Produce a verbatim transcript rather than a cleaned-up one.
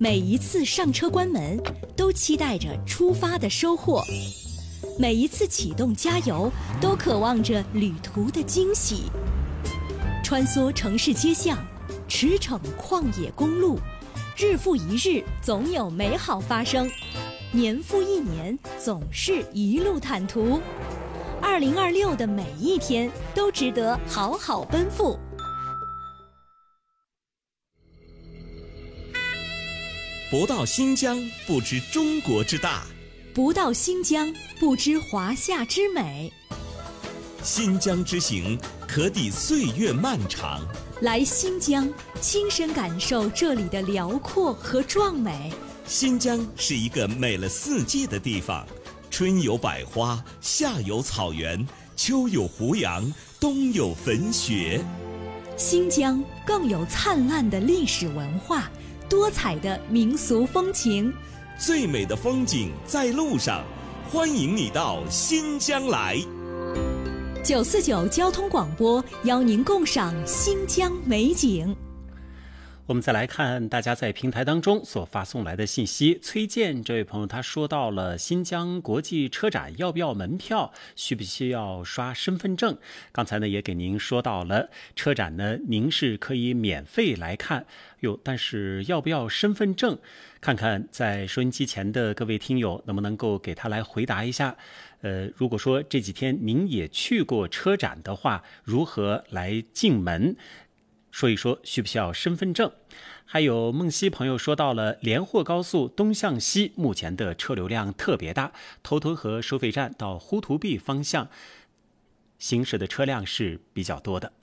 每一次上车关门，都期待着出发的收获；每一次启动加油，都渴望着旅途的惊喜。穿梭城市街巷，驰骋旷野公路，日复一日，总有美好发生；年复一年，总是一路坦途。二零二六的每一天都值得好好奔赴。 不到新疆，不知中国之大； 不到新疆，不知华夏之美。 新疆之行，可抵岁月漫长。 来新疆，亲身感受这里的辽阔和壮美。 新疆是一个美了四季的地方，春有百花，夏有草原，秋有胡杨，冬有粉雪。 新疆更有灿烂的历史文化，多彩的民俗风情。 最美的风景在路上，欢迎你到新疆来。 九四九交通广播邀您共赏新疆美景。 我们再来看大家在平台当中所发送来的信息。崔健这位朋友他说到了新疆国际车展要不要门票，需不需要刷身份证。刚才呢也给您说到了车展呢您是可以免费来看哟，但是要不要身份证，看看在收音机前的各位听友能不能够给他来回答一下。呃，如果说这几天您也去过车展的话，如何来进门，说一说需不需要身份证。还有梦溪朋友说到了连霍高速东向西目前的车流量特别大，头屯河收费站到呼图壁方向行驶的车辆是比较多的。